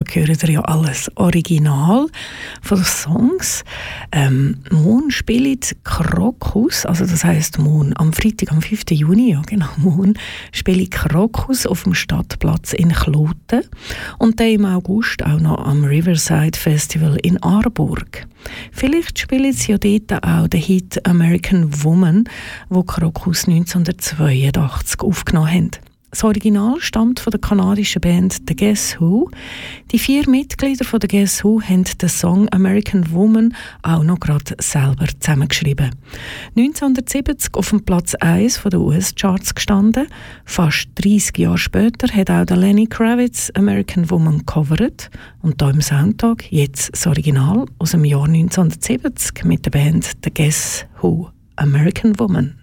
hören ihr ja alles Original von den Songs. Morgen spielt Krokus, also das heisst morgen, am Freitag, am 5. Juni, ja genau, morgen spielt Krokus auf dem Stadtplatz in Kloten und dann im August auch noch am Riverside Festival in Aarburg. Vielleicht spielen sie ja dort auch den Hit «American Woman», wo Krokus 1982 aufgenommen haben. Das Original stammt von der kanadischen Band The Guess Who. Die 4 Mitglieder von The Guess Who haben den Song «American Woman» auch noch gerade selber zusammengeschrieben. 1970 auf dem Platz 1 der US-Charts gestanden. Fast 30 Jahre später hat auch der Lenny Kravitz «American Woman» gecovert. Und da im Soundtag jetzt das Original aus dem Jahr 1970 mit der Band The Guess Who «American Woman».